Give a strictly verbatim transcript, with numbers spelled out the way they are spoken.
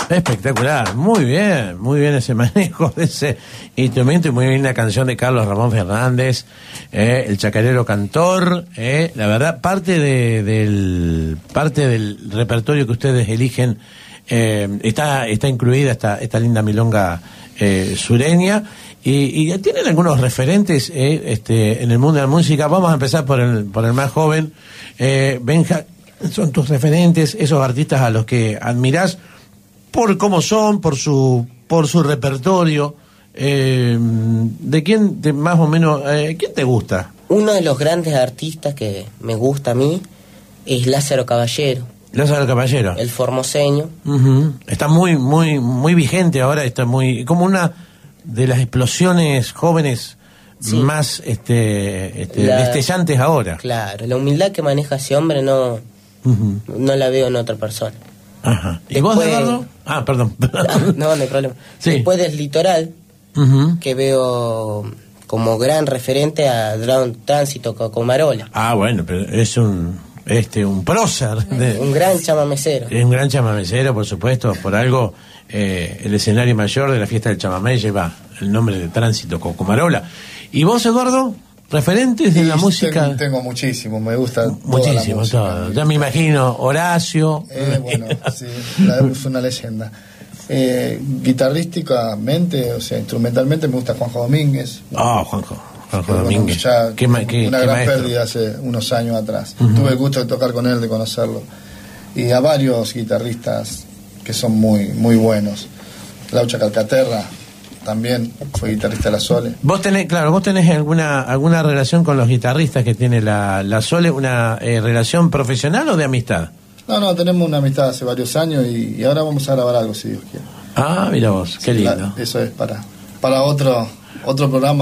Espectacular, muy bien, muy bien ese manejo de ese instrumento y muy bien la canción de Carlos Ramón Fernández, eh, el chacarero cantor, eh, la verdad, parte de, del parte del repertorio que ustedes eligen eh, está está incluida esta, esta linda milonga eh, sureña. Y, y tienen algunos referentes eh, este, en el mundo de la música. Vamos a empezar por el, por el más joven. Eh, Benja, ¿son tus referentes, esos artistas a los que admirás por cómo son, por su por su repertorio? Eh, ¿De quién te, más o menos, eh, quién te gusta? Uno de los grandes artistas que me gusta a mí es Lázaro Caballero. Lázaro Caballero. El formoseño. Uh-huh. Está muy, muy, muy vigente ahora, está muy, como una de las explosiones jóvenes sí. más este, este la, destellantes ahora. Claro, la humildad que maneja ese hombre no, uh-huh. no la veo en otra persona. Ajá. ¿Y Después, vos, Eduardo? Ah, perdón. No, no hay problema. Sí. Después del Litoral, uh-huh. que veo como gran referente a Dragón Tránsito Cocomarola. Ah, bueno, pero es un este un prócer. De, un gran chamamecero. Es un gran chamamecero, por supuesto, por algo. Eh, el escenario mayor de la fiesta del chamamé lleva el nombre de Tránsito Cocomarola. ¿Y vos, Eduardo? ¿Referentes de sí, la música? Tengo, tengo muchísimo, me gusta muchísimo, toda la música. todo. Ya me imagino Horacio. Eh, bueno, sí, la, es una leyenda. Eh, guitarrísticamente, o sea, instrumentalmente me gusta Juanjo Domínguez. Ah, oh, Juanjo. Juanjo bueno, Domínguez. Ya ¿Qué, qué, una qué gran maestro? pérdida hace unos años atrás. Uh-huh. Tuve el gusto de tocar con él, de conocerlo. Y a varios guitarristas que son muy muy buenos. Laucha Calcaterra también fue guitarrista de la Sole. Vos tenés, claro, vos tenés alguna alguna relación con los guitarristas que tiene la, la Sole, una eh, relación profesional o de amistad? No, no, tenemos una amistad hace varios años y, y ahora vamos a grabar algo si Dios quiere. Ah, mira vos, qué lindo. La, eso es para para otro otro programa.